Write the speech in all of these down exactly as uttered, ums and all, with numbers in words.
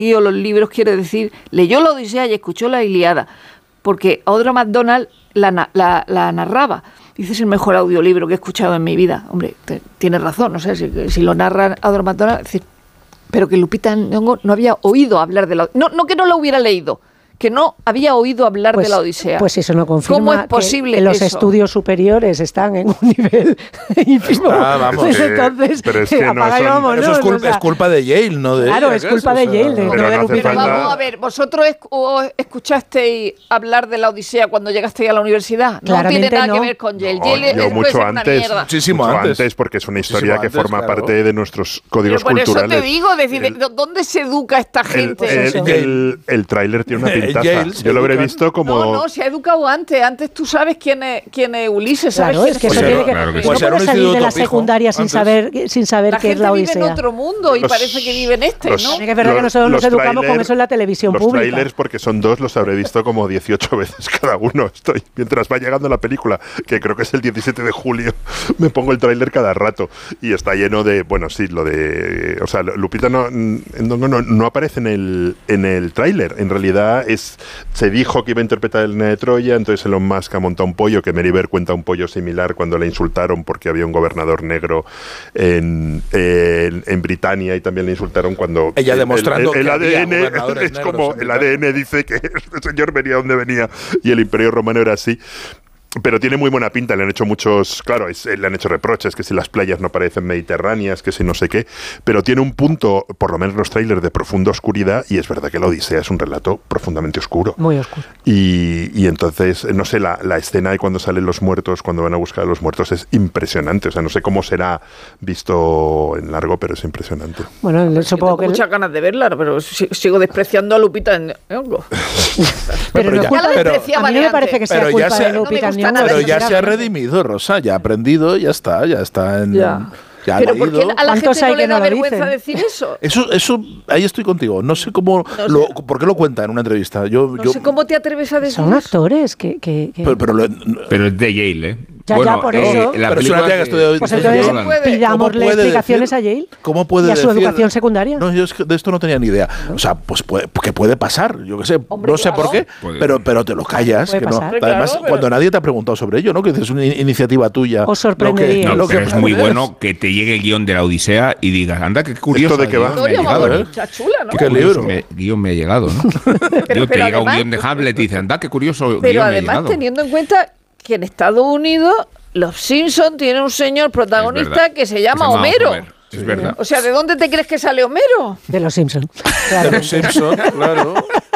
leído los libros quiere decir, leyó la Odisea y escuchó la Ilíada, porque Audra McDonald la, la, la narraba. Dice, es el mejor audiolibro que he escuchado en mi vida. Hombre, te, tienes razón, no sé, si, si lo narra Audra McDonald, decir, pero que Lupita Nyong'o no había oído hablar de la Odisea. No, no que no lo hubiera leído, que no había oído hablar pues, de la Odisea. Pues eso no confirma ¿Cómo es posible que los eso? estudios superiores están en un nivel ínfimo. Ah, vamos, pues que, entonces, pero es que no apaga y son, vámonos, eso es culpa, o sea, es culpa de Yale, no de claro, ella. es culpa es, de o sea, Yale, de, no, no pero de no hace Lupita. falta. Vamos a ver, ¿vosotros esc- escuchasteis hablar de la Odisea cuando llegasteis a la universidad? No Claramente tiene nada no. que ver con Yale. No, Yale yo es, mucho puede ser una antes, mierda. muchísimo Mucho antes. antes, porque es una Muchísimo historia que antes, forma claro. parte de nuestros códigos Pero por culturales. eso te digo, decir, El- ¿dónde se educa esta El, gente? el, el, el tráiler tiene una En pintaza. Yale se Yo lo habré educan. visto como... No, no, se ha educado antes. Antes tú sabes quién es, quién es Ulises. ¿Sabes Claro, quién es que es eso Pues tiene era- que, claro que no sí. Pues era puedes un salir de instituto la pijo secundaria sin antes. saber sin saber La qué es gente la vive Odisea. en otro mundo y Los- parece que vive en este, los- ¿no? Tiene que ver que los- nosotros nos los educamos con tráiler- eso en la televisión los pública. trailers, porque son dos, los habré visto como dieciocho veces cada uno. Estoy mientras va llegando la película, que creo que es el diecisiete de julio, me pongo el tráiler cada rato y está lleno de, bueno, sí, lo de, o sea, Lupita no, no, no, no aparece en el en el tráiler. En realidad es se dijo que iba a interpretar el Elena de Troya, entonces Elon Musk ha montado un pollo, que Mary Bear cuenta un pollo similar cuando le insultaron porque había un gobernador negro en, en, en Britania, y también le insultaron cuando Ella el- demostrando el, el, que A D N había gobernadores es negros como en el A Britania. D N dice que este señor venía donde venía y el Imperio Romano era así. Pero tiene muy buena pinta, le han hecho muchos, claro, es, le han hecho reproches, que si las playas no parecen mediterráneas, que si no sé qué, pero tiene un punto, por lo menos los trailers, de profunda oscuridad, y es verdad que la Odisea es un relato profundamente oscuro. Muy oscuro. Y, y entonces, no sé, la, la escena de cuando salen los muertos, cuando van a buscar a los muertos, es impresionante. O sea, no sé cómo será visto en largo, pero es impresionante. Bueno, Yo supongo tengo que... muchas ganas de verla, pero si- sigo despreciando a Lupita Nyong'o. Pero, Pero no ya- es culpa de- pero- despreciaba a mí no de me parece antes. que sea Pero ya culpa se- de no me Lupita gusta Nyong'o. nada. Pero ya se ha sinceramente. redimido, Rosa, ya ha aprendido, ya está, ya está en... Ya. ya ha Pero ¿por qué leído. a la ¿Cuántos gente hay no le que da no lo vergüenza dicen? decir eso? Eso, eso, ahí estoy contigo. No sé cómo, No lo, sé. ¿por qué lo cuenta en una entrevista? Yo, No yo, sé cómo te atreves a decir Son eso. actores que... que, que- pero, pero lo- Pero es de Yale, ¿eh? Ya, ya, por eso. la Pero es una película tía que estudió- Pues ¿cómo entonces Nolan. puede? pidámosle ¿Cómo puede explicaciones decir- a Yale ¿Cómo puede y a su decir- educación secundaria. No, yo es que de esto no tenía ni idea. O sea, pues puede, que puede pasar, yo qué sé, Hombre, no sé claro. por qué, Puede. pero, pero te lo callas. Puede Que no. pasar. Además, Claro, pero- cuando nadie te ha preguntado sobre ello, ¿no? Que es una in- iniciativa tuya. Os sorprendería. No, lo que- pero lo es muy que- bueno que te llegue el guión de la Odisea y digas, anda, qué curioso. ¿Esto de qué va? guión me ha Historia más llegado, ¿eh? bonita, chula, ¿no? ¿Qué libro? Me, guión me ha llegado, ¿no? Yo te pero llega un además- guión de Hamlet y dices, anda, qué curioso Pero guión me ha además, llegado. teniendo en cuenta que en Estados Unidos los Simpsons tienen un señor Es protagonista verdad. que se llama Que se Homero. Homer. Es verdad. O sea, ¿de dónde te crees que sale Homero? De los Simpsons. De los Simpsons, claro.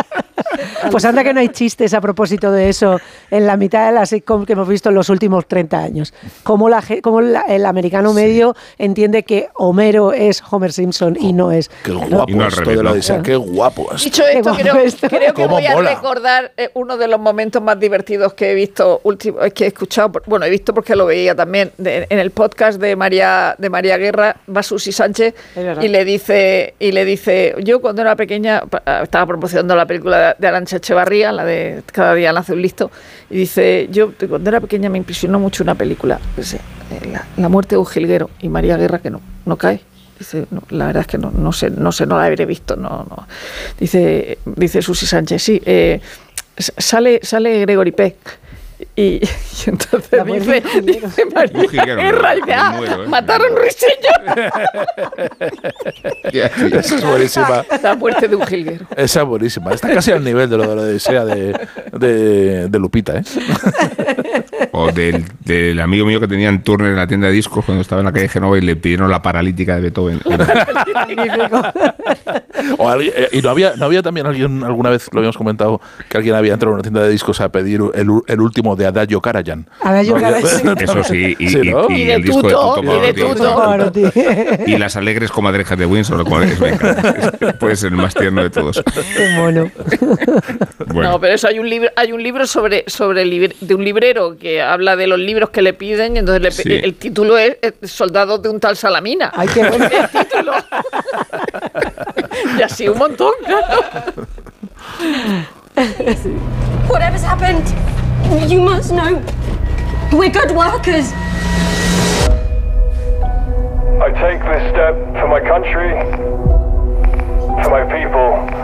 Pues anda que no hay chistes a propósito de eso en la mitad de la sitcom que hemos visto en los últimos treinta años. Cómo, la, ge- cómo la- el americano medio entiende que Homero es Homer Simpson y no es... Qué ¿no? guapo Y no al esto revés, de la ¿no? Odisea, qué guapo esto. Dicho Qué esto, guapo creo, esto. creo que Cómo voy a mola. recordar eh, uno de los momentos más divertidos que he visto, último, es que he escuchado, por- bueno, he visto porque lo veía también, de- en el podcast de María de María Guerra, va Susi Sánchez Es verdad. y le dice, y le dice, yo cuando era pequeña pa- estaba promocionando la película de Arantxa Echevarría, la de Cada día nace un listo, y dice, yo cuando era pequeña me impresionó mucho una película, pues, eh, la, la muerte de un jilguero, y María Guerra que no, no cae. Dice, no, la verdad es que no, no sé, no sé, no la habré visto, no, no. Dice, dice Susi Sánchez, sí, eh, s- sale, sale Gregory Peck. Y, y entonces La muerte dice, de un jilguero. dice María Un jilguero, Guerra, y me dice, ah, muero, ¿eh? mataron un ruiseñor. Esa es buenísima. La muerte de un jilguero. Esa es buenísima. Está casi al nivel de lo de la Odisea de, de, de Lupita, ¿eh? O del, del amigo mío que tenía en Turner en la tienda de discos cuando estaba en la calle Genova y le pidieron la paralítica de Beethoven. O alguien- eh, y no había, no había también alguien, alguna vez lo habíamos comentado, que alguien había entrado en una tienda de discos a pedir el, u- el último de Adagio Karajan. Adagio No había- Karajan. Eso sí, y, Sí, ¿no? y- y Y de el disco Tuto, de Tuto y de Pavarotti. Tuto. Pavarotti. Y las alegres comadrejas de Windsor, lo cual es- me encanta. Es- puede ser el más tierno de todos. Qué mono. Bueno, No, pero eso hay un libro, hay un libro sobre, sobre libre- de un librero que habla de los libros que le piden, y entonces le, Sí. el, el título es eh, Soldados de un tal Salamina. Ay, qué bueno. El título. Y así un montón, claro. Whatever's happened, you must know. We're good workers. I take this step for my country to my people.